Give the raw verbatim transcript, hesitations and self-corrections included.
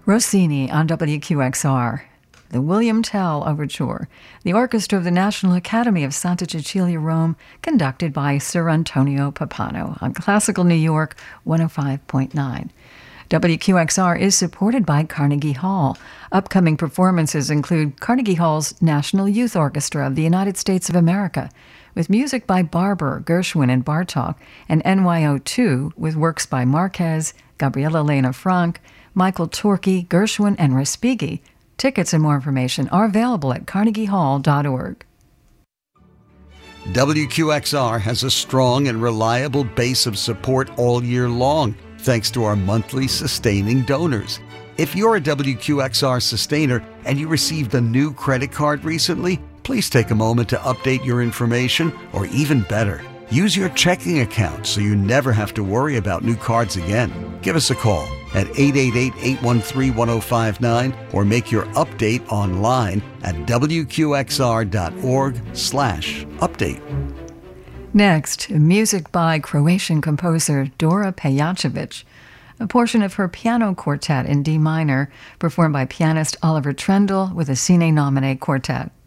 Rossini on W Q X R. The William Tell Overture, the orchestra of the National Academy of Santa Cecilia, Rome, conducted by Sir Antonio Pappano on Classical New York one oh five point nine. W Q X R is supported by Carnegie Hall. Upcoming performances include Carnegie Hall's National Youth Orchestra of the United States of America, with music by Barber, Gershwin, and Bartók, and N Y O two with works by Marquez, Gabriela Lena Frank, Michael Torke, Gershwin, and Respighi. Tickets and more information are available at carnegie hall dot org. W Q X R has a strong and reliable base of support all year long, thanks to our monthly sustaining donors. If you're a W Q X R sustainer and you received a new credit card recently, please take a moment to update your information, or even better, use your checking account so you never have to worry about new cards again. Give us a call at eight eight eight, eight one three, one oh five nine or make your update online at w q x r dot org slash update. Next, music by Croatian composer Dora Pejacevic, a portion of her piano quartet in D minor, performed by pianist Oliver Trendle with a Cine Nominee Quartet.